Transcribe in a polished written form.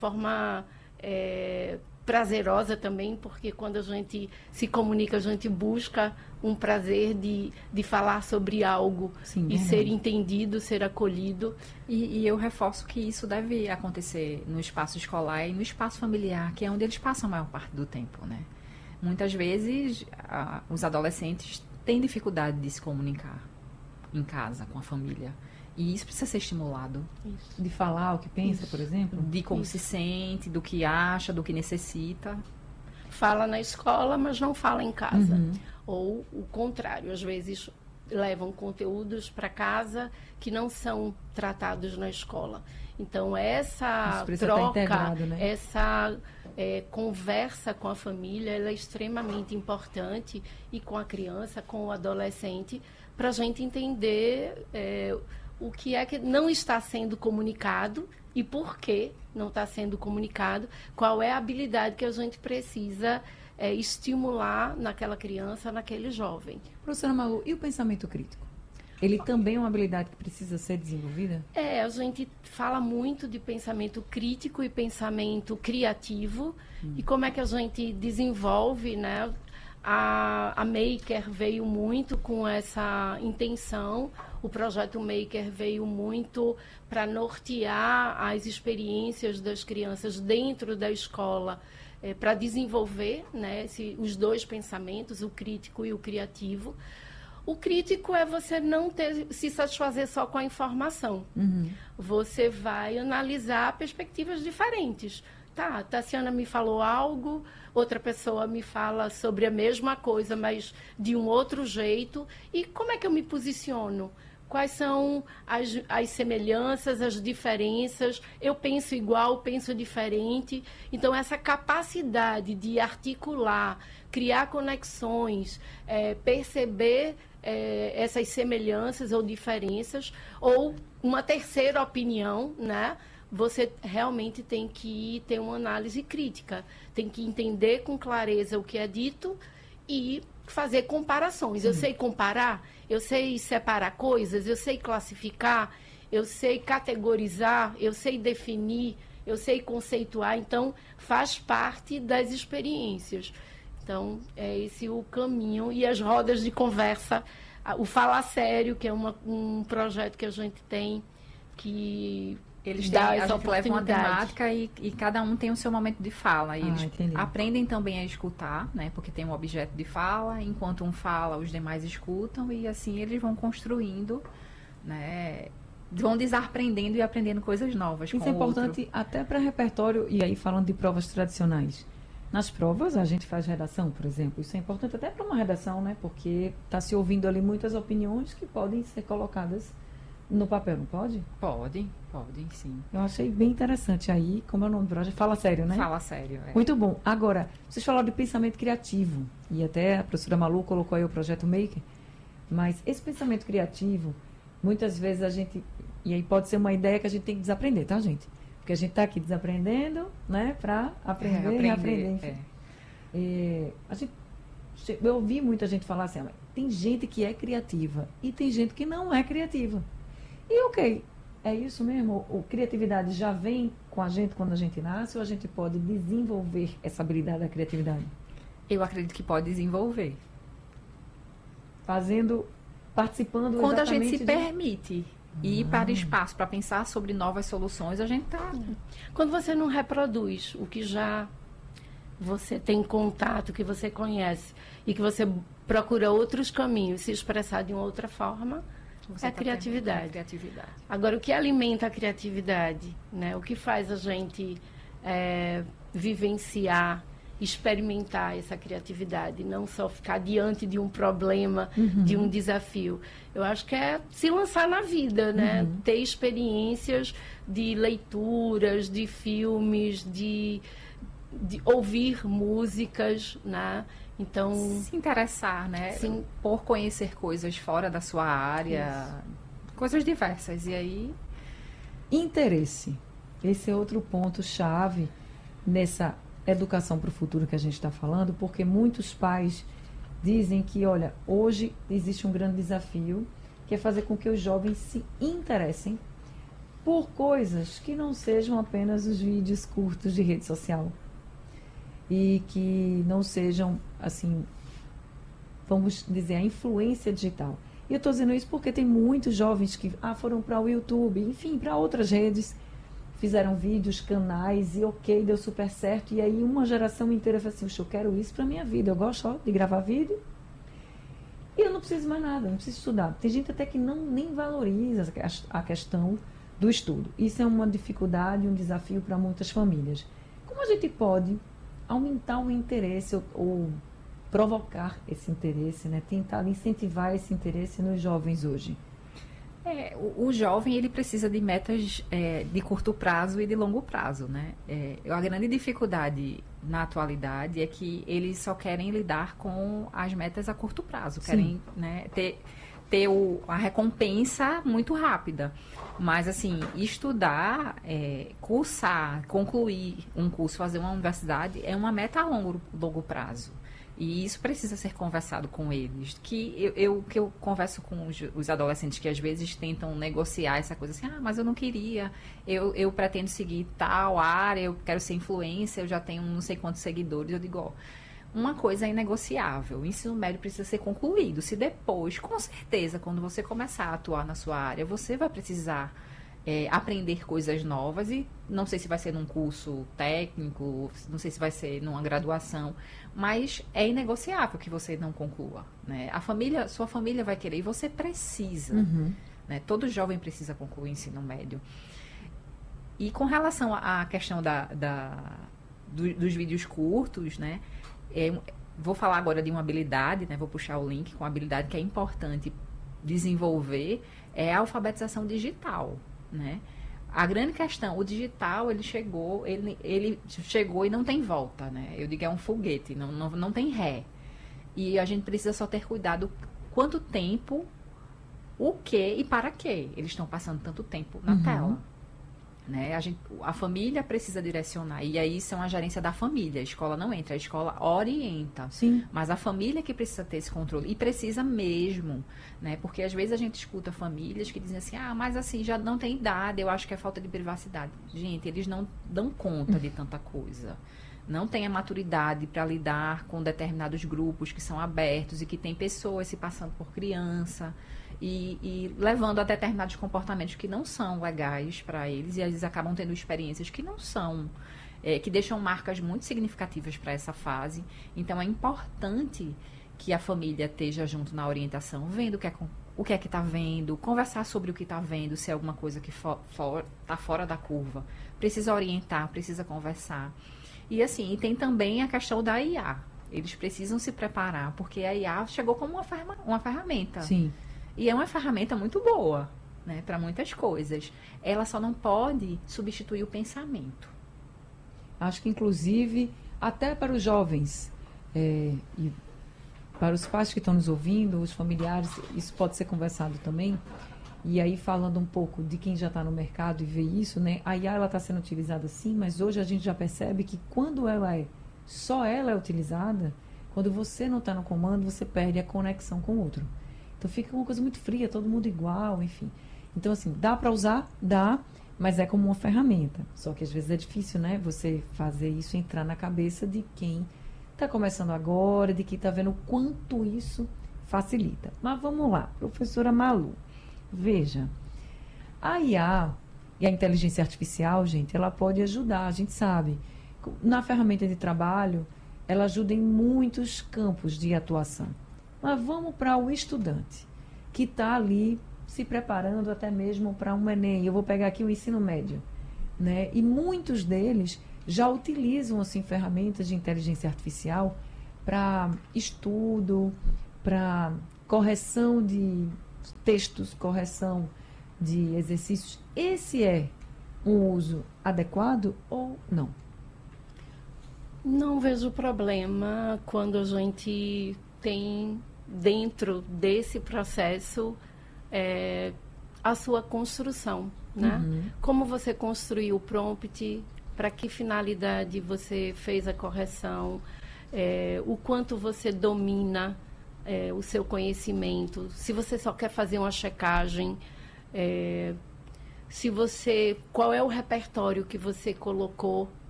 forma prazerosa também, porque quando a gente se comunica, a gente busca um prazer de falar sobre algo. Sim, e ser entendido, ser acolhido. E eu reforço que isso deve acontecer no espaço escolar e no espaço familiar, que é onde eles passam a maior parte do tempo, né? Muitas vezes, os adolescentes têm dificuldade de se comunicar em casa, com a família. E isso precisa ser estimulado. De falar o que pensa, por exemplo? De como se sente, do que acha, do que necessita. Fala na escola, mas não fala em casa. Ou o contrário, às vezes levam conteúdos para casa que não são tratados na escola. Então, essa troca, né? essa conversa com a família, ela é extremamente importante, e com a criança, com o adolescente, para a gente entender o que é que não está sendo comunicado e por que não está sendo comunicado, qual é a habilidade que a gente precisa estimular naquela criança, naquele jovem. Professora Malu, e o pensamento crítico? Ele também é uma habilidade que precisa ser desenvolvida? A gente fala muito de pensamento crítico e pensamento criativo, e como é que a gente desenvolve, né? A Maker veio muito com essa intenção, o projeto Maker veio muito para nortear as experiências das crianças dentro da escola, para desenvolver, né, os dois pensamentos, o crítico e o criativo. O crítico é você não se satisfazer só com a informação. Você vai analisar perspectivas diferentes. Tá, Tassiana me falou algo, outra pessoa me fala sobre a mesma coisa, mas de um outro jeito. E como é que eu me posiciono? Quais são as semelhanças, as diferenças? Eu penso igual, penso diferente. Então, essa capacidade de articular, criar conexões, perceber essas semelhanças ou diferenças, ou uma terceira opinião, né? Você realmente tem que ter uma análise crítica, tem que entender com clareza o que é dito e fazer comparações. Eu sei comparar, eu sei separar coisas, eu sei classificar, eu sei categorizar, eu sei definir, eu sei conceituar. Então, faz parte das experiências. Então, é esse o caminho. E as rodas de conversa, o Fala Sério, que é um projeto que a gente tem, que eles têm, a gente leva uma temática e cada um tem o seu momento de fala. E eles aprendem também a escutar, né? Porque tem um objeto de fala, enquanto um fala, os demais escutam, e assim eles vão construindo, né? Vão desaprendendo e aprendendo coisas novas. Isso é importante até para repertório, e aí falando de provas tradicionais. Nas provas a gente faz redação, por exemplo. Isso é importante até para uma redação, né? Porque está se ouvindo ali muitas opiniões que podem ser colocadas no papel, não pode? Podem, sim. Eu achei bem interessante aí, como é o nome do projeto? Fala Sério, né? Fala Sério, Muito bom. Agora, vocês falaram de pensamento criativo, e até a professora Malu colocou aí o projeto Maker, mas esse pensamento criativo, muitas vezes a gente, e aí pode ser uma ideia que a gente tem que desaprender, tá, gente? Porque a gente está aqui desaprendendo, né, para aprender e aprender. Eu ouvi muita gente falar assim, tem gente que é criativa e tem gente que não é criativa. E ok, é isso mesmo? Ou criatividade já vem com a gente quando a gente nasce, ou a gente pode desenvolver essa habilidade da criatividade? Eu acredito que pode desenvolver. Participando quando a gente se permite ir para espaço para pensar sobre novas soluções, a gente está... Quando você não reproduz o que já você tem contato, que você conhece, e que você procura outros caminhos, se expressar de uma outra forma... É a criatividade. Agora, o que alimenta a criatividade, né? O que faz a gente vivenciar, experimentar essa criatividade, não só ficar diante de um problema, de um desafio. Eu acho que é se lançar na vida, né? Ter experiências de leituras, de filmes, de ouvir músicas, né? Então, se interessar, né? Sim. Por conhecer coisas fora da sua área, coisas diversas. E aí... Interesse. Esse é outro ponto-chave nessa educação para o futuro que a gente está falando, porque muitos pais dizem que, olha, hoje existe um grande desafio, que é fazer com que os jovens se interessem por coisas que não sejam apenas os vídeos curtos de rede social. E que não sejam, assim, vamos dizer, a influência digital. E eu estou dizendo isso porque tem muitos jovens que foram para o YouTube, enfim, para outras redes, fizeram vídeos, canais, e ok, deu super certo. E aí uma geração inteira fala assim, eu quero isso para minha vida, eu gosto de gravar vídeo. E eu não preciso mais nada, não preciso estudar. Tem gente até que nem valoriza a questão do estudo. Isso é uma dificuldade, um desafio para muitas famílias. Como a gente pode aumentar o interesse ou provocar esse interesse, né? Tentar incentivar esse interesse nos jovens hoje? O jovem, ele precisa de metas de curto prazo e de longo prazo, né? A grande dificuldade na atualidade é que eles só querem lidar com as metas a curto prazo, querem, né, ter a recompensa muito rápida. Mas, assim, estudar, cursar, concluir um curso, fazer uma universidade, é uma meta a longo prazo. E isso precisa ser conversado com eles. Que eu converso com os adolescentes que às vezes tentam negociar essa coisa assim, mas eu não queria, eu pretendo seguir tal área, eu quero ser influencer, eu já tenho não sei quantos seguidores. Eu digo, uma coisa é inegociável, o ensino médio precisa ser concluído. Se depois, com certeza, quando você começar a atuar na sua área, você vai precisar aprender coisas novas, e não sei se vai ser num curso técnico, não sei se vai ser numa graduação, mas é inegociável que você não conclua, né? Sua família vai querer, e você precisa, né? Todo jovem precisa concluir o ensino médio. E com relação à questão dos vídeos curtos, né? Vou falar agora de uma habilidade, né? Vou puxar o link com a habilidade que é importante desenvolver, é a alfabetização digital, né? A grande questão, o digital, ele chegou e não tem volta, né? Eu digo, é um foguete, não tem ré. E a gente precisa só ter cuidado quanto tempo, o que e para que eles estão passando tanto tempo na tela. Né? A família precisa direcionar, e aí isso é uma gerência da família. A escola não entra, a escola orienta. Sim. Mas a família que precisa ter esse controle, e precisa mesmo, né? Porque às vezes a gente escuta famílias que dizem assim, mas assim, já não tem idade, eu acho que é falta de privacidade. Gente, eles não dão conta de tanta coisa. Não tem a maturidade para lidar com determinados grupos que são abertos e que tem pessoas se passando por criança. E levando a determinados comportamentos que não são legais para eles, e eles acabam tendo experiências que não são, que deixam marcas muito significativas para essa fase. Então, é importante que a família esteja junto na orientação, vendo o que é que está vendo, conversar sobre o que está vendo, se é alguma coisa que está fora da curva. Precisa orientar, precisa conversar. E assim, tem também a questão da IA. Eles precisam se preparar, porque a IA chegou como uma ferramenta. Sim. E é uma ferramenta muito boa, né, para muitas coisas. Ela só não pode substituir o pensamento. Acho que, inclusive, até para os jovens e para os pais que estão nos ouvindo, os familiares, isso pode ser conversado também. E aí, falando um pouco de quem já está no mercado e vê isso, né, a IA está sendo utilizada sim, mas hoje a gente já percebe que quando só ela é utilizada, quando você não está no comando, você perde a conexão com o outro. Então fica uma coisa muito fria, todo mundo igual, enfim. Então, assim, dá para usar? Dá, mas é como uma ferramenta. Só que às vezes é difícil, né? Você fazer isso entrar na cabeça de quem está começando agora, de quem está vendo o quanto isso facilita. Mas vamos lá, professora Malu. Veja, a IA e a inteligência artificial, gente, ela pode ajudar, a gente sabe. Na ferramenta de trabalho, ela ajuda em muitos campos de atuação. Mas vamos para o estudante, que está ali se preparando até mesmo para um Enem. Eu vou pegar aqui o ensino médio, né? E muitos deles já utilizam assim, ferramentas de inteligência artificial para estudo, para correção de textos, correção de exercícios. Esse é um uso adequado ou não? Não vejo problema quando a gente tem dentro desse processo a sua construção, né? Como você construiu o prompt, para que finalidade você fez a correção, o quanto você domina o seu conhecimento, se você só quer fazer uma checagem, se você, qual é o repertório que você colocou